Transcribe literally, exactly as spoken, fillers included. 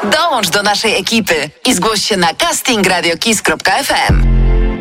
Dołącz do naszej ekipy i zgłoś się na casting radio kiss kropka f m.